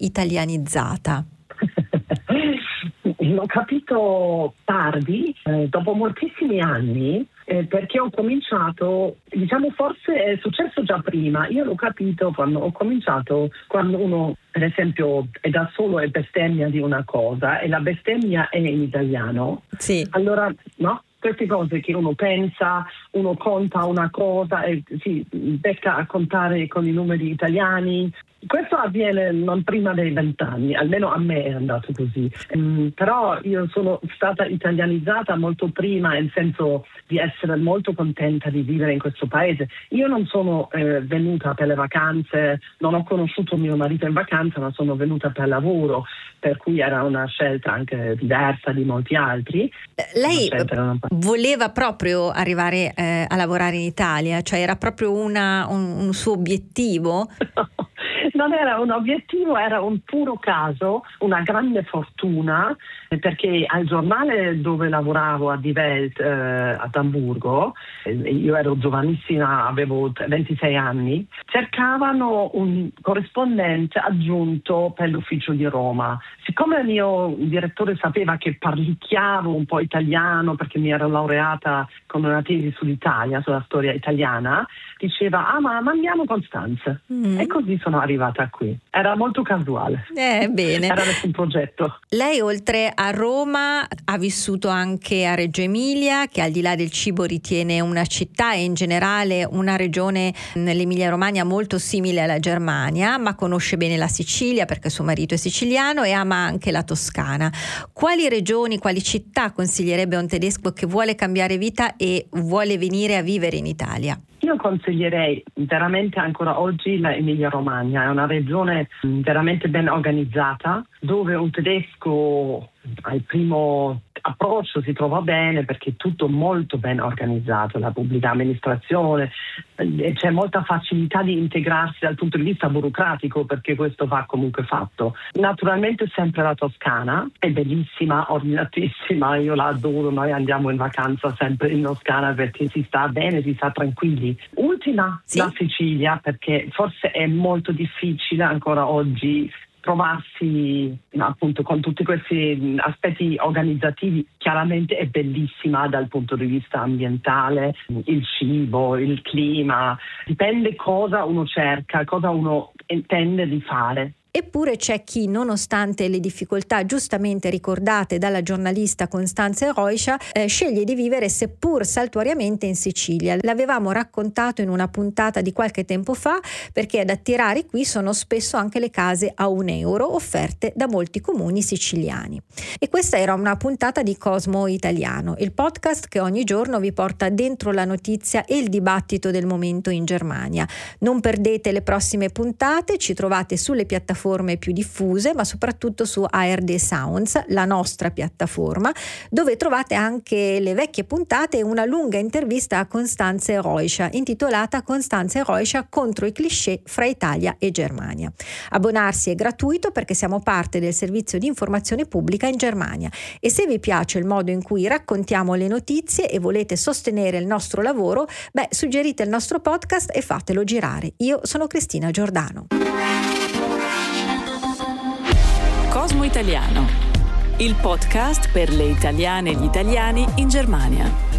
italianizzata? L'ho capito tardi, dopo moltissimi anni, perché ho cominciato, diciamo forse è successo già prima, io l'ho capito quando ho cominciato, quando uno per esempio è da solo e bestemmia di una cosa e la bestemmia è in italiano, sì. Allora no? Queste cose che uno pensa, uno conta una cosa e si becca a contare con i numeri italiani. Questo avviene non prima dei 20 anni, almeno a me è andato così. Però io sono stata italianizzata molto prima, nel senso di essere molto contenta di vivere in questo paese. Io non sono venuta per le vacanze, non ho conosciuto mio marito in vacanza, ma sono venuta per lavoro, per cui era una scelta anche diversa di molti altri. Lei voleva proprio arrivare a lavorare in Italia? Cioè era proprio un suo obiettivo? Non era un obiettivo, era un puro caso, una grande fortuna, perché al giornale dove lavoravo a Die Welt ad Amburgo, io ero giovanissima, avevo 26 anni, cercavano un corrispondente aggiunto per l'ufficio di Roma. Siccome il mio direttore sapeva che parlicchiavo un po' italiano, perché mi ero laureata con una tesi sull'Italia, sulla storia italiana, diceva, ma mandiamo Costanza. E così sono arrivata qui. Era molto casuale. Bene. Era nessun progetto. Lei oltre a Roma ha vissuto anche a Reggio Emilia, che al di là del cibo ritiene una città e in generale una regione nell'Emilia Romagna molto simile alla Germania, ma conosce bene la Sicilia perché suo marito è siciliano e ama anche la Toscana. Quali regioni, quali città consiglierebbe a un tedesco che vuole cambiare vita e vuole venire a vivere in Italia? Io consiglierei veramente ancora oggi la Emilia Romagna, è una regione veramente ben organizzata, dove un tedesco al primo approccio si trova bene perché è tutto molto ben organizzato, la pubblica amministrazione, c'è molta facilità di integrarsi dal punto di vista burocratico perché questo va comunque fatto. Naturalmente sempre la Toscana, è bellissima, ordinatissima, io la adoro, noi andiamo in vacanza sempre in Toscana perché si sta bene, si sta tranquilli. Ultima, sì? La Sicilia, perché forse è molto difficile ancora oggi trovarsi appunto con tutti questi aspetti organizzativi. Chiaramente è bellissima dal punto di vista ambientale, il cibo, il clima, dipende cosa uno cerca, cosa uno intende di fare. Eppure c'è chi, nonostante le difficoltà giustamente ricordate dalla giornalista Constanze Roiscia, sceglie di vivere seppur saltuariamente in Sicilia. L'avevamo raccontato in una puntata di qualche tempo fa, perché ad attirare qui sono spesso anche le case a €1 offerte da molti comuni siciliani. E questa era una puntata di Cosmo Italiano, il podcast che ogni giorno vi porta dentro la notizia e il dibattito del momento in Germania. Non perdete le prossime puntate, ci trovate sulle piattaforme più diffuse, ma soprattutto su ARD Sounds, la nostra piattaforma, dove trovate anche le vecchie puntate e una lunga intervista a Constanze Roiscia, intitolata Constanze Roiscia contro i cliché fra Italia e Germania. Abbonarsi è gratuito perché siamo parte del servizio di informazione pubblica in Germania e se vi piace il modo in cui raccontiamo le notizie e volete sostenere il nostro lavoro, suggerite il nostro podcast e fatelo girare. Io sono Cristina Giordano. Cosmo Italiano, il podcast per le italiane e gli italiani in Germania.